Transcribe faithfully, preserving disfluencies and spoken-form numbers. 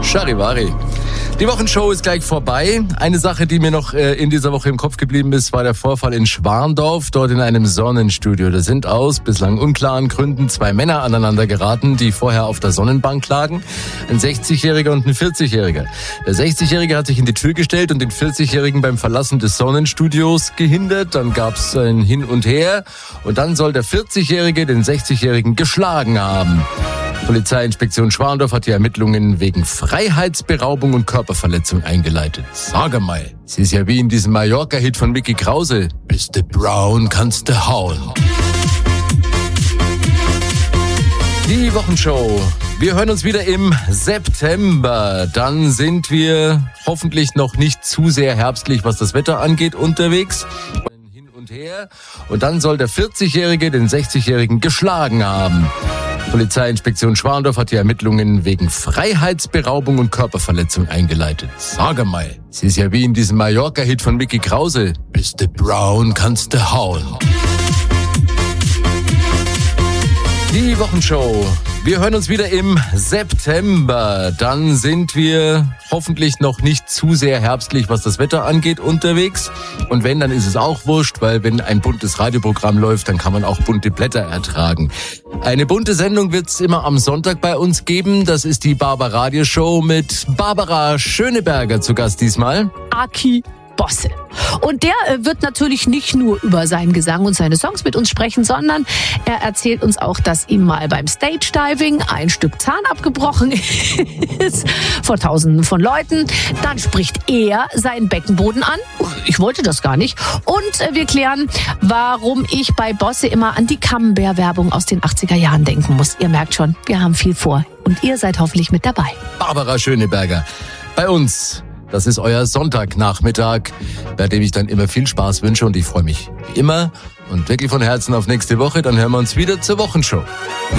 Charivari. Die Wochenshow ist gleich vorbei. Eine Sache, die mir noch äh, in dieser Woche im Kopf geblieben ist, war der Vorfall in Schwandorf, dort in einem Sonnenstudio. Da sind aus bislang unklaren Gründen zwei Männer aneinander geraten, die vorher auf der Sonnenbank lagen. Ein sechzigjähriger und ein vierzigjähriger. Der sechzigjährige hat sich in die Tür gestellt und den vierzigjährigen beim Verlassen des Sonnenstudios gehindert. Dann gab's ein Hin und Her und dann soll der vierzigjährige den sechzigjährigen geschlagen haben. Polizeiinspektion Schwandorf hat die Ermittlungen wegen Freiheitsberaubung und Körperverletzung eingeleitet. Sag mal, sie ist ja wie in diesem Mallorca-Hit von Mickey Krause. Bist du brown, kannst du hauen. Die Wochenshow. Wir hören uns wieder im September. Dann sind wir hoffentlich noch nicht zu sehr herbstlich, was das Wetter angeht, unterwegs. Hin und her. Und dann soll der vierzigjährige den sechzigjährigen geschlagen haben. Polizeiinspektion Schwandorf hat die Ermittlungen wegen Freiheitsberaubung und Körperverletzung eingeleitet. Sag mal, sie ist ja wie in diesem Mallorca-Hit von Mickey Krause. Bist du brown, kannst du hauen. Die Wochenshow. Wir hören uns wieder im September. Dann sind wir hoffentlich noch nicht zu sehr herbstlich, was das Wetter angeht, unterwegs. Und wenn, dann ist es auch wurscht, weil wenn ein buntes Radioprogramm läuft, dann kann man auch bunte Blätter ertragen. Eine bunte Sendung wird's immer am Sonntag bei uns geben. Das ist die Barbaradio Show mit Barbara Schöneberger zu Gast diesmal. Aki Bosse. Und der wird natürlich nicht nur über seinen Gesang und seine Songs mit uns sprechen, sondern er erzählt uns auch, dass ihm mal beim Stage Diving ein Stück Zahn abgebrochen ist vor Tausenden von Leuten. Dann spricht er seinen Beckenboden an. Ich wollte das gar nicht. Und wir klären, warum ich bei Bosse immer an die Camembert-Werbung aus den achtziger Jahren denken muss. Ihr merkt schon, wir haben viel vor. Und ihr seid hoffentlich mit dabei. Barbara Schöneberger bei uns. Das ist euer Sonntagnachmittag, bei dem ich dann immer viel Spaß wünsche und ich freue mich wie immer und wirklich von Herzen auf nächste Woche. Dann hören wir uns wieder zur Wochenshow.